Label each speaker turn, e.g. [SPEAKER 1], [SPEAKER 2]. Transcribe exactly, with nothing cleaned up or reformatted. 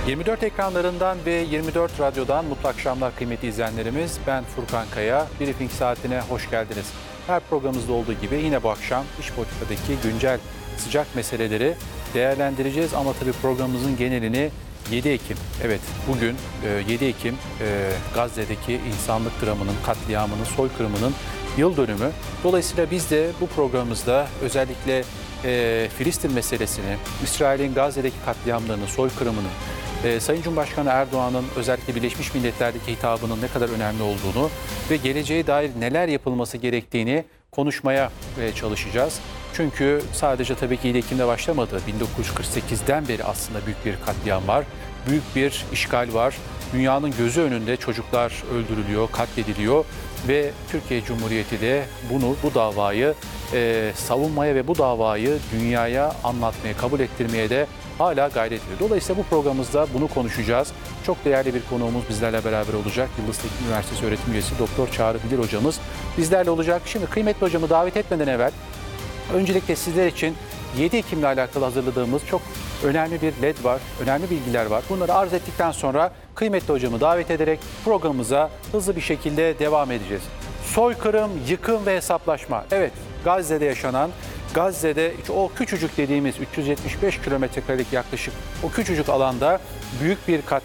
[SPEAKER 1] yirmi dört ekranlarından ve yirmi dört radyodan mutlu akşamlar kıymetli izleyenlerimiz. Ben Furkan Kaya. Briefing saatine hoş geldiniz. Her programımızda olduğu gibi yine bu akşam dış politikadaki güncel sıcak meseleleri değerlendireceğiz. Ama tabii programımızın genelini yedi Ekim, evet bugün yedi Ekim Gazze'deki insanlık dramının, katliamının, soykırımının yıl dönümü. Dolayısıyla biz de bu programımızda özellikle e, Filistin meselesini, İsrail'in Gazze'deki katliamlarını, soykırımını, e, Sayın Cumhurbaşkanı Erdoğan'ın özellikle Birleşmiş Milletler'deki hitabının ne kadar önemli olduğunu ve geleceğe dair neler yapılması gerektiğini konuşmaya e, çalışacağız. Çünkü sadece tabii ki yedi Ekim'de başlamadı. bin dokuz yüz kırk sekizden beri aslında büyük bir katliam var. Büyük bir işgal var. Dünyanın gözü önünde çocuklar öldürülüyor, katlediliyor ve Türkiye Cumhuriyeti de bunu, bu davayı e, savunmaya ve bu davayı dünyaya anlatmaya, kabul ettirmeye de hala gayret ediyor. Dolayısıyla bu programımızda bunu konuşacağız. Çok değerli bir konuğumuz bizlerle beraber olacak. Yıldız Teknik Üniversitesi öğretim üyesi Doktor Çağrı Bilir hocamız bizlerle olacak. Şimdi kıymetli hocamı davet etmeden evvel öncelikle sizler için yedi Ekim'le alakalı hazırladığımız çok önemli bir led var, önemli bilgiler var. Bunları arz ettikten sonra kıymetli hocamı davet ederek programımıza hızlı bir şekilde devam edeceğiz. Soykırım, yıkım ve hesaplaşma. Evet, Gazze'de yaşanan, Gazze'de o küçücük dediğimiz üç yüz yetmiş beş kilometre karelik yaklaşık o küçücük alanda büyük bir kat